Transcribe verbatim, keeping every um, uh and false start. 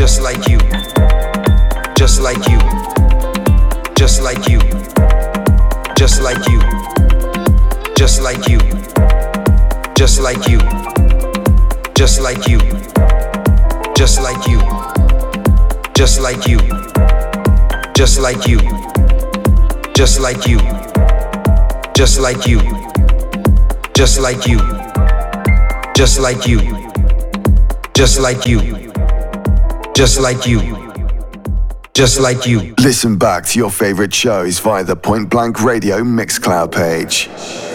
just like you, just like you, just like you, just like you, just like you, just like you, just like you, just like you, just like you, just like you, just like you, just like you, just like you, just like you, just like you, just like you, just like you. Listen back to your favorite shows via the Point Blank Radio Mixcloud page.